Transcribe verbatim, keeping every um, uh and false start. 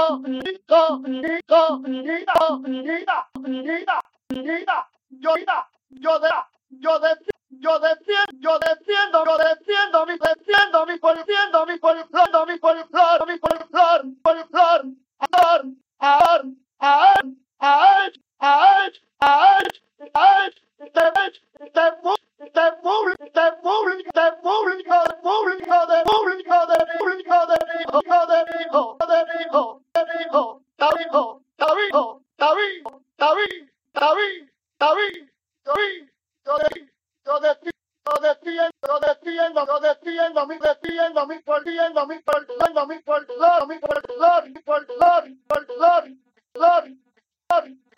yo de, yo de, yo defiendo, yo defiendo, yo defiendo, mi defiendo, mi defiendo, mi defiendo, mi defiendo, mi defiendo, mi defiendo, ar, ar, ar, ar, ar, ar, de público, de público, de público, de público, de público, de público, de hijo, de hijo, de hijo, de hijo, David, David, David, David, David, David, David, yo de, yo defiendo, yo defiendo, yo defiendo, yo defiendo, mi defiendo, mi defiendo, mi defiendo, mi defiendo, mi defiendo, mi defiendo, mi defiendo, mi defiendo,